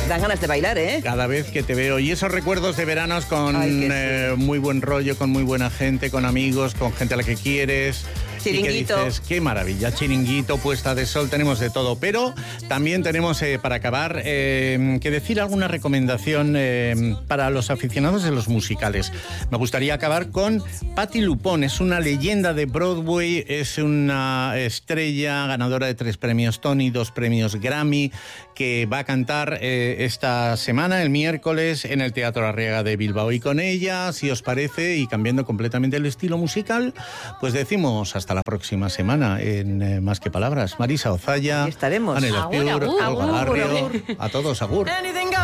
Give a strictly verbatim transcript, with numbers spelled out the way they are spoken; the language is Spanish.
Dan ganas de bailar, ¿eh? Cada vez que te veo. Y esos recuerdos de veranos con Ay, que sí. eh, muy buen rollo, con muy buena gente, con amigos, con gente a la que quieres. Chiringuito. Y que dices, qué maravilla, chiringuito, puesta de sol, tenemos de todo. Pero también tenemos, eh, para acabar, eh, que decir alguna recomendación eh, para los aficionados de los musicales. Me gustaría acabar con Patti LuPone. Es una leyenda de Broadway, es una estrella ganadora de tres premios Tony, dos premios Grammy, que va a cantar eh, esta semana, el miércoles, en el Teatro Arriaga de Bilbao. Y con ella, si os parece, y cambiando completamente el estilo musical, pues decimos hasta la próxima semana en eh, Más que Palabras. Marisa Ozaya, Aquí estaremos. Anel Agur, Espiur, agur, Olga agur, Barrio, agur. a todos, agur.